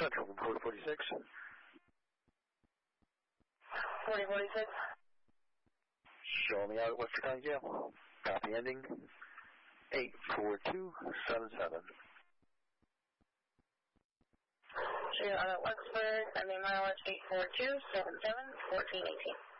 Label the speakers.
Speaker 1: Central from 4046.
Speaker 2: 4046.
Speaker 1: Show me out at Westford County Jail. Copy ending 84277.
Speaker 2: Show you out at Wexford, ending mileage 84277, 1418.